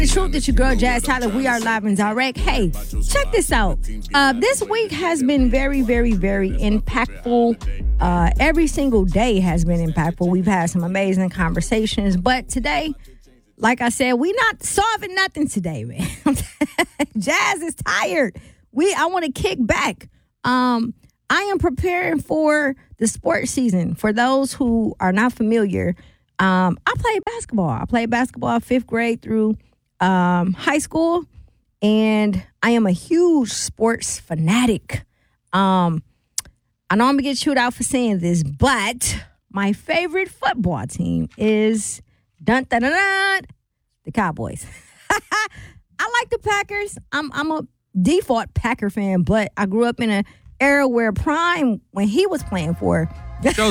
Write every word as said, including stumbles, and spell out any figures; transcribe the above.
The truth that your girl Jazz Tyler. We are live and direct. Hey, check this out. Uh, this week has been very, very, very impactful. Uh, every single day has been impactful. We've had some amazing conversations, but today, like I said, we not solving nothing today, man. Jazz is tired. We I want to kick back. Um, I am preparing for the sports season. For those who are not familiar, um, I played basketball. I played basketball fifth grade through um, high school, and I am a huge sports fanatic. Um, I know I'm gonna get chewed out for saying this, but my favorite football team is dun dun dun, dun the Cowboys. I like the Packers. I'm I'm a default Packer fan, but I grew up in an era where Prime, when he was playing for,